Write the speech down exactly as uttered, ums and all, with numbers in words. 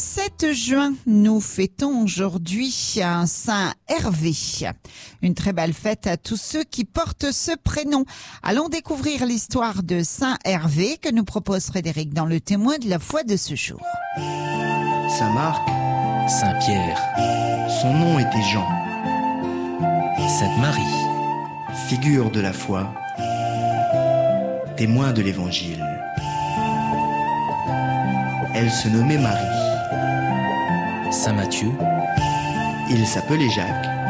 sept juin, nous fêtons aujourd'hui un Saint Hervé. Une très belle fête à tous ceux qui portent ce prénom. Allons découvrir l'histoire de Saint Hervé que nous propose Frédéric dans le témoin de la foi de ce jour. Saint Marc, Saint Pierre, son nom était Jean, Sainte Marie, figure de la foi, témoin de l'Évangile. Elle se nommait Marie. Saint Matthieu, Il s'appelait Jacques.